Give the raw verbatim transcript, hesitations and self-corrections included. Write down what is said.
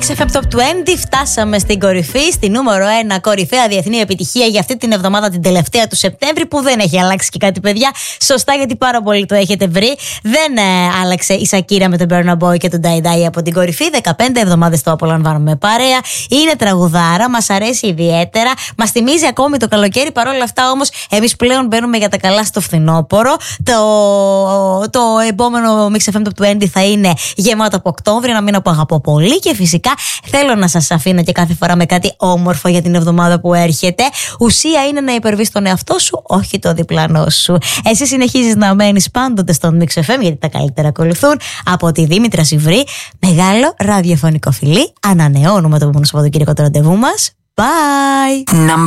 Mix εφ εμ Top είκοσι, φτάσαμε στην κορυφή, στη νούμερο ένα κορυφαία διεθνή επιτυχία για αυτή την εβδομάδα, την τελευταία του Σεπτέμβρη, που δεν έχει αλλάξει και κάτι, παιδιά. Σωστά, γιατί πάρα πολύ το έχετε βρει. Δεν ε, άλλαξε η Σακύρα με τον Burna Boy και τον Dai Dai από την κορυφή. δεκαπέντε εβδομάδες το απολαμβάνουμε παρέα. Είναι τραγουδάρα, μας αρέσει ιδιαίτερα. Μας θυμίζει ακόμη το καλοκαίρι. Παρόλα αυτά, όμως, εμείς πλέον μπαίνουμε για τα καλά στο φθινόπωρο. Το, το επόμενο Mix εφ εμ Top είκοσι θα είναι γεμάτο από Οκτώβριο, ένα μήνα που αγαπώ πολύ. Και φυσικά θέλω να σας αφήνω και κάθε φορά με κάτι όμορφο για την εβδομάδα που έρχεται. Ουσία είναι να υπερβείς τον εαυτό σου, όχι το διπλανό σου. Εσύ συνεχίζεις να μένεις πάντοτε στον Mix εφ εμ, γιατί τα καλύτερα ακολουθούν. Από τη Δήμητρα Σιβρή, μεγάλο ραδιοφωνικό φιλί. Ανανεώνουμε το επόμενο Σαββατοκύριακο το ραντεβού μας. Bye!